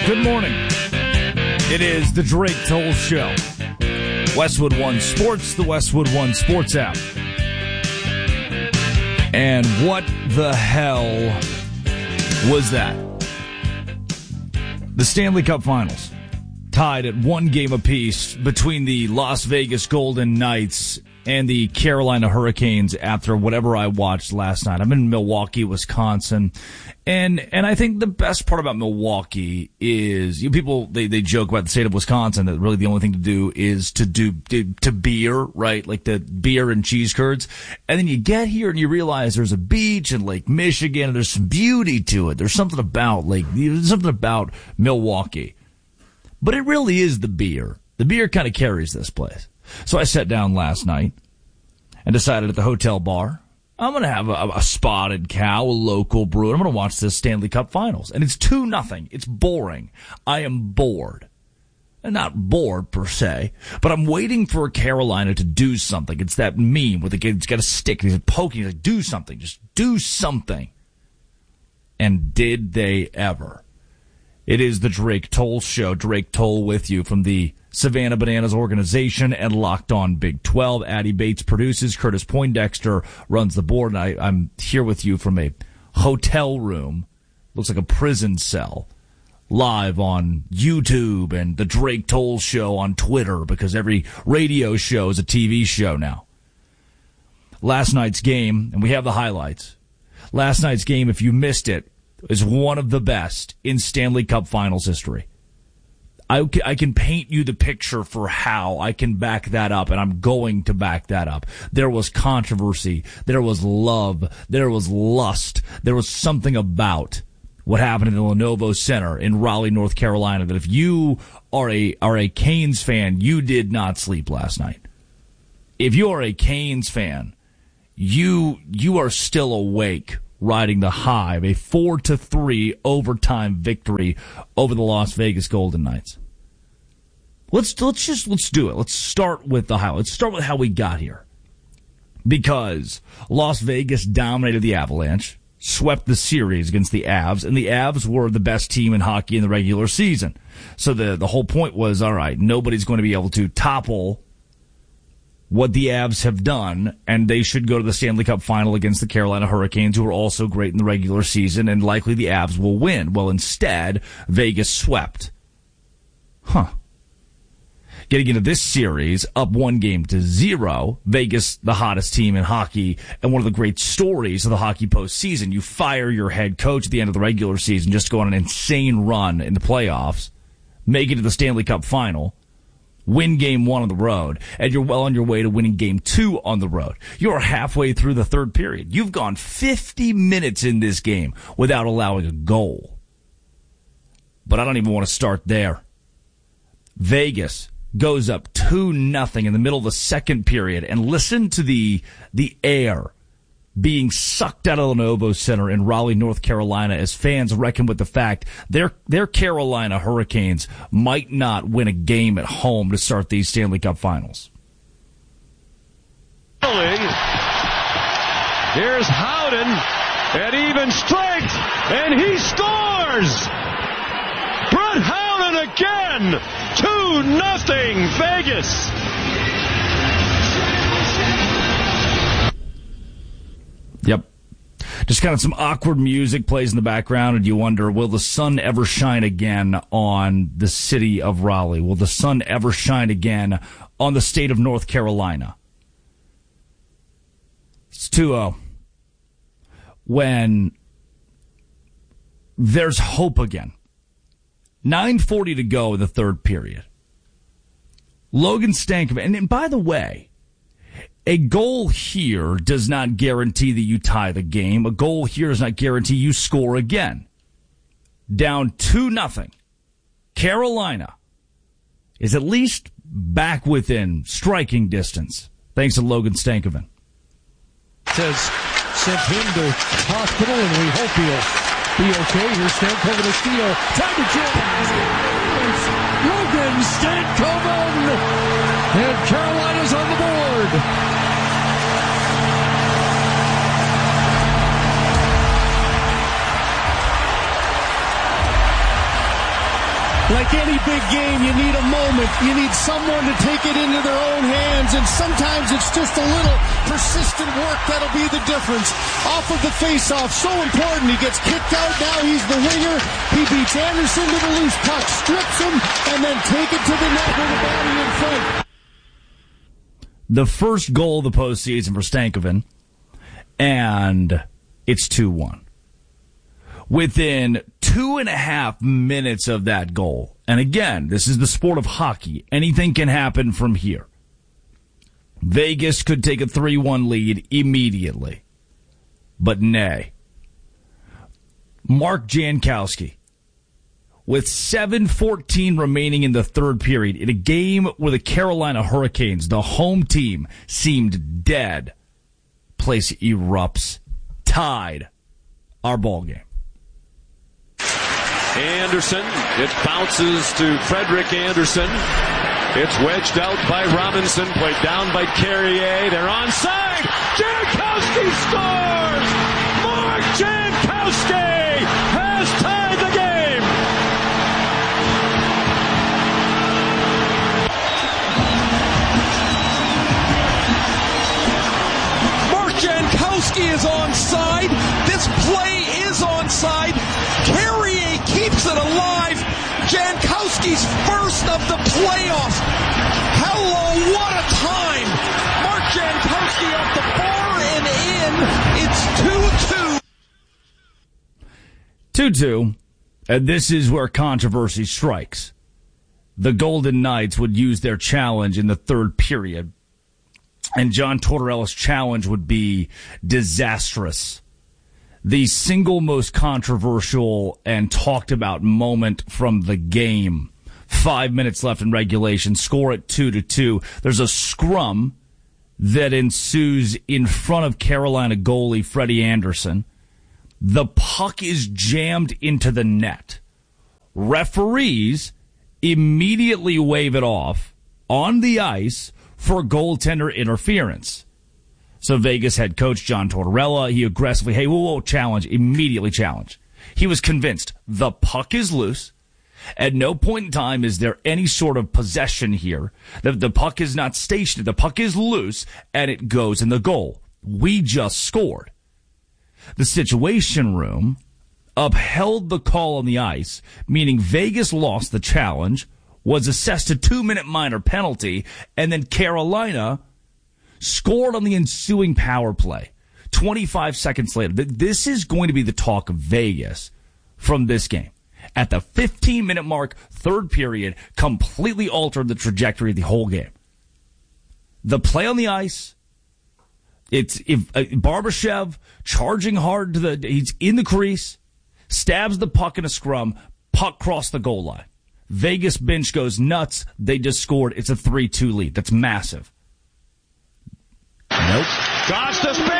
Good morning. It is the Drake Toll Show. Westwood One Sports, the Westwood One Sports app. And what the hell was that? The Stanley Cup Finals, tied at one game apiece between the Las Vegas Golden Knights and the Carolina Hurricanes after whatever I watched last night. I'm in Milwaukee, Wisconsin. And I think the best part about Milwaukee is, people, they joke about the state of Wisconsin that really the only thing to do is to beer, right? Like the beer and cheese curds. And then you get here and you realize there's a beach in Lake Michigan and there's some beauty to it. There's something about Milwaukee. But it really is the beer. The beer kind of carries this place. So I sat down last night and decided at the hotel bar, I'm going to have a Spotted Cow, a local brew, and I'm going to watch this Stanley Cup Finals. And it's 2-0. It's boring. I am bored. And not bored per se, but I'm waiting for Carolina to do something. It's that meme where the kid's got a stick and he's poking. He's like, do something. Just do something. And did they ever? It is the Drake Toll Show. Drake Toll with you from the Savannah Bananas organization and Locked On Big 12. Addie Bates produces. Curtis Poindexter runs the board. And I'm here with you from a hotel room. Looks like a prison cell. Live on YouTube and the Drake Toll Show on Twitter, because every radio show is a TV show now. Last night's game, and we have the highlights. Last night's game, if you missed it, is one of the best in Stanley Cup Finals history. I can paint you the picture for how I can back that up, and I'm going to back that up. There was controversy. There was love. There was lust. There was something about what happened in the Lenovo Center in Raleigh, North Carolina, that if you are a Canes fan, you did not sleep last night. If you are a Canes fan, you are still awake, riding the high of a 4-3 overtime victory over the Las Vegas Golden Knights. Let's do it. Let's start with the highlights. Let's start with how we got here. Because Las Vegas dominated the Avalanche, swept the series against the Avs, and the Avs were the best team in hockey in the regular season. So the whole point was, all right, nobody's going to be able to topple what the Avs have done, and they should go to the Stanley Cup Final against the Carolina Hurricanes, who are also great in the regular season, and likely the Avs will win. Well, instead, Vegas swept. Getting into this series, up 1-0, Vegas, the hottest team in hockey, and one of the great stories of the hockey postseason. You fire your head coach at the end of the regular season just to go on an insane run in the playoffs, make it to the Stanley Cup Final, win Game 1 on the road, and you're well on your way to winning Game 2 on the road. You're halfway through the third period. You've gone 50 minutes in this game without allowing a goal. But I don't even want to start there. Vegas goes up 2-0 in the middle of the second period, and listen to the air being sucked out of the Lenovo Center in Raleigh, North Carolina, as fans reckon with the fact their Carolina Hurricanes might not win a game at home to start these Stanley Cup Finals. Here's Howden at even strength, and he scores! Brett Howden again! 2-0 Vegas! Yep. Just kind of some awkward music plays in the background, and you wonder, will the sun ever shine again on the city of Raleigh? Will the sun ever shine again on the state of North Carolina? It's 2-0. When there's hope again. 9:40 to go in the third period. Logan Stankoven, and by the way, a goal here does not guarantee that you tie the game. A goal here does not guarantee you score again. Down 2-0. Carolina is at least back within striking distance, thanks to Logan Stankoven. Says sent him to hospital, and we hope he'll be okay. Here's Stankoven to steal. Time to Jones. Logan Stankoven. And Carolina's on the board. Like any big game, you need a moment. You need someone to take it into their own hands, and sometimes it's just a little persistent work that'll be the difference. Off of the faceoff, so important. He gets kicked out, now he's the winger. He beats Anderson to the loose puck, strips him, and then take it to the net with the body in front. The first goal of the postseason for Stankoven, and it's 2-1. Within 2.5 minutes of that goal, and again, this is the sport of hockey, anything can happen from here. Vegas could take a 3-1 lead immediately, but nay. Mark Jankowski, with 7:14 remaining in the third period, in a game where the Carolina Hurricanes, the home team, seemed dead, place erupts, tied our ball game. Anderson, it bounces to Frederick Anderson. It's wedged out by Robinson, played down by Carrier. They're onside. Jankowski scores! Mark Jankowski has tied the game! Mark Jankowski is onside. This play is onside. Carrier keeps it alive. Jankowski's first of the playoffs. Hello, what a time. Mark Jankowski off the bar and in. It's 2-2. 2-2, and this is where controversy strikes. The Golden Knights would use their challenge in the third period, and John Tortorella's challenge would be disastrous. The single most controversial and talked about moment from the game. 5 minutes left in regulation, score at 2-2. There's a scrum that ensues in front of Carolina goalie Freddie Anderson. The puck is jammed into the net. Referees immediately wave it off on the ice for goaltender interference. So Vegas head coach John Tortorella, he aggressively, hey, whoa, challenge, immediately challenge. He was convinced the puck is loose. At no point in time is there any sort of possession here. The puck is not stationary. The puck is loose, and it goes in the goal. We just scored. The Situation Room upheld the call on the ice, meaning Vegas lost the challenge, was assessed a 2-minute minor penalty, and then Carolina scored on the ensuing power play. 25 seconds later. This is going to be the talk of Vegas from this game. At the 15-minute mark, third period, completely altered the trajectory of the whole game. The play on the ice, it's Barbashev charging hard he's in the crease, stabs the puck in a scrum, puck crossed the goal line. Vegas bench goes nuts. They just scored. It's a 3-2 lead. That's massive. Nope. Kostas